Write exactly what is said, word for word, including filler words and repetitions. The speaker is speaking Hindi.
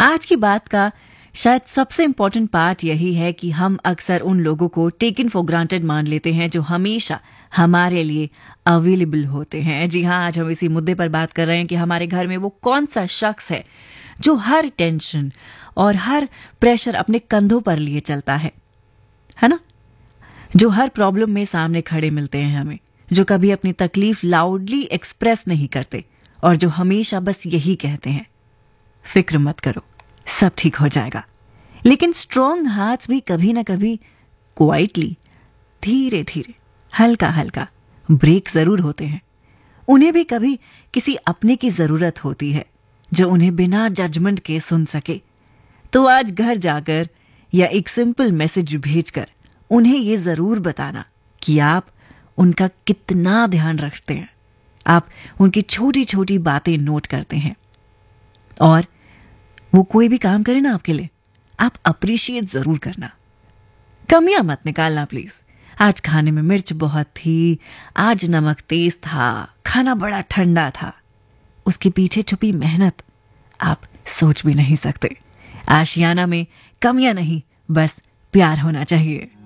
आज की बात का शायद सबसे इम्पोर्टेंट पार्ट यही है कि हम अक्सर उन लोगों को टेकन फॉर ग्रांटेड मान लेते हैं जो हमेशा हमारे लिए अवेलेबल होते हैं। जी हाँ, आज हम इसी मुद्दे पर बात कर रहे हैं कि हमारे घर में वो कौन सा शख्स है जो हर टेंशन और हर प्रेशर अपने कंधों पर लिए चलता है है ना? जो हर प्रॉब्लम में सामने खड़े मिलते हैं हमें, जो कभी अपनी तकलीफ लाउडली एक्सप्रेस नहीं करते और जो हमेशा बस यही कहते हैं, फिक्र मत करो, सब ठीक हो जाएगा। लेकिन स्ट्रॉन्ग हार्ट्स भी कभी ना कभी क्वाइटली, धीरे धीरे, हल्का हल्का ब्रेक जरूर होते हैं। उन्हें भी कभी किसी अपने की जरूरत होती है जो उन्हें बिना जजमेंट के सुन सके। तो आज घर जाकर या एक सिंपल मैसेज भेजकर उन्हें ये जरूर बताना कि आप उनका कितना ध्यान रखते हैं, आप उनकी छोटी छोटी बातें नोट करते हैं, और वो कोई भी काम करे ना आपके लिए, आप अप्रिशिएट जरूर करना। कमियां मत निकालना प्लीज। आज खाने में मिर्च बहुत थी, आज नमक तेज था, खाना बड़ा ठंडा था। उसके पीछे छुपी मेहनत आप सोच भी नहीं सकते। आशियाना में कमियां नहीं, बस प्यार होना चाहिए।